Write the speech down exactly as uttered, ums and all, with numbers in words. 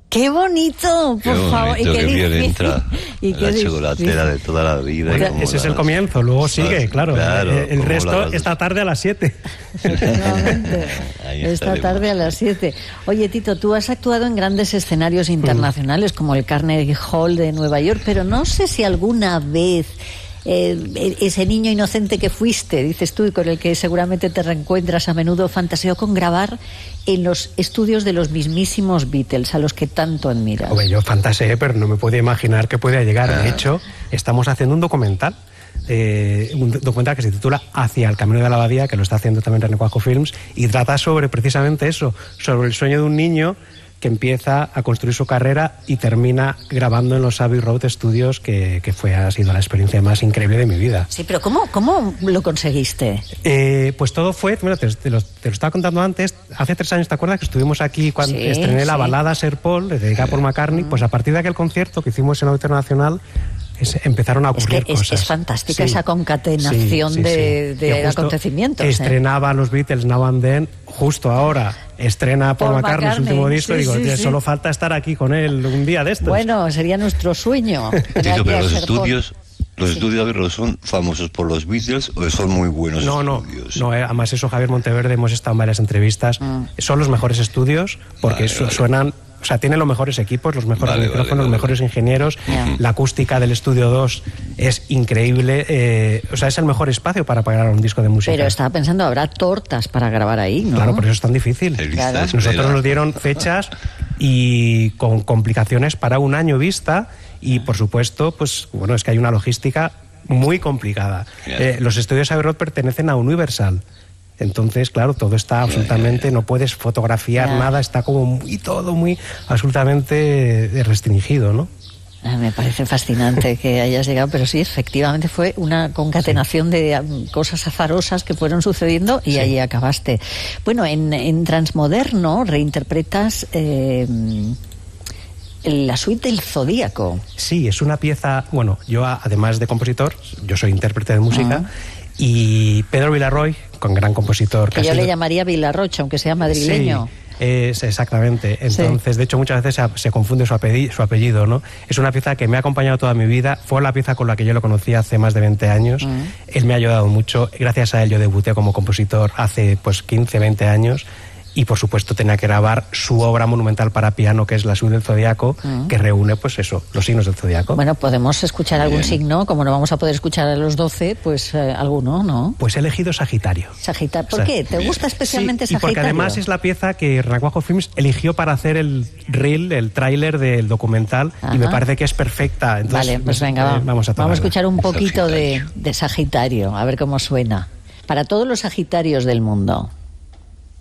¡Qué bonito! Por qué favor. bonito, Y qué que bien difícil. entra Y qué la difícil. chocolatera de toda la vida. Bueno, ese las... es el comienzo, luego sigue, claro. claro el el resto las... esta tarde a las siete. Efectivamente. Esta tarde a las siete. Oye, Tito, tú has actuado en grandes escenarios internacionales como el Carnegie Hall de Nueva York, pero no sé si alguna vez eh, ese niño inocente que fuiste, dices tú, y con el que seguramente te reencuentras a menudo, fantaseó con grabar en los estudios de los mismísimos Beatles, a los que tanto admiras. Hombre, yo fantaseé, pero no me podía imaginar que podía llegar. De hecho, estamos haciendo un documental. Eh, un documental que se titula Hacia el camino de la abadía, que lo está haciendo también René Cuajo Films, y trata sobre precisamente eso, sobre el sueño de un niño que empieza a construir su carrera y termina grabando en los Abbey Road Studios, que, que fue, ha sido la experiencia más increíble de mi vida. Sí, pero ¿cómo, cómo lo conseguiste? Eh, pues todo fue, bueno, te, te, lo, te lo estaba contando antes, hace tres años, ¿te acuerdas que estuvimos aquí cuando sí, estrené sí. la balada Sir Paul, dedicada a Paul McCartney? Mm. Pues a partir de aquel concierto que hicimos en el Auditorio Nacional, Es, empezaron a ocurrir es que cosas. Es, es fantástica sí, esa concatenación sí, sí, de, sí. de acontecimientos. Estrenaba ¿eh? los Beatles Now and Then, justo ahora estrena Paul, Paul McCartney, McCartney su último disco, sí, y digo, sí, sí. solo falta estar aquí con él un día de estos. Bueno, sería nuestro sueño. Tito, pero los estudios... Por... ¿Los sí. estudios de son famosos por los Beatles o son muy buenos no, estudios? No, no, eh, además eso, Javier Monteverde, hemos estado en varias entrevistas. Mm. Son los mejores estudios porque vale, su, vale. suenan... O sea, tienen los mejores equipos, los mejores vale, micrófonos, vale, vale, los mejores ingenieros. Yeah. La acústica del estudio dos es increíble. Eh, o sea, es el mejor espacio para grabar un disco de música. Pero estaba pensando, habrá tortas para grabar ahí, ¿no? Claro, por eso es tan difícil. Claro. Nosotros nos dieron fechas y con complicaciones para un año vista. Y, por supuesto, pues bueno, es que hay una logística muy complicada. Yeah. Eh, los estudios Abbey Road pertenecen a Universal. Entonces, claro, todo está absolutamente, no puedes fotografiar yeah. nada, está como muy todo, muy absolutamente restringido, ¿no? Me parece fascinante que hayas llegado, pero sí, efectivamente fue una concatenación sí. de cosas azarosas que fueron sucediendo y sí. ahí acabaste. Bueno, en, en Transmoderno reinterpretas eh, la suite del Zodíaco. Sí, es una pieza, bueno, yo además de compositor, yo soy intérprete de música, uh-huh. y Pedro Villarroy, con gran compositor. Que yo sido... le llamaría Vilarroch, aunque sea madrileño. Sí, es, exactamente. Entonces, sí. de hecho, muchas veces se, se confunde su apellido, su apellido, ¿no? Es una pieza que me ha acompañado toda mi vida. Fue la pieza con la que yo lo conocí hace más de veinte años. Uh-huh. Él me ha ayudado mucho. Gracias a él yo debuté como compositor hace pues quince, veinte años. Y, por supuesto, tenía que grabar su obra monumental para piano, que es la suite del Zodíaco, uh-huh. que reúne, pues eso, los signos del Zodíaco. Bueno, podemos escuchar algún Bien. signo, como no vamos a poder escuchar a los doce, pues eh, alguno, ¿no? Pues he elegido Sagitario. Sagitario. ¿Por o sea, qué? ¿Te gusta especialmente sí, Sagitario? Y porque además es la pieza que René Cuajo Films eligió para hacer el reel, el tráiler del documental, uh-huh. y me parece que es perfecta. Entonces, vale, pues venga, eh, vamos a vamos a escuchar un poquito de, de Sagitario, a ver cómo suena. Para todos los Sagitarios del mundo.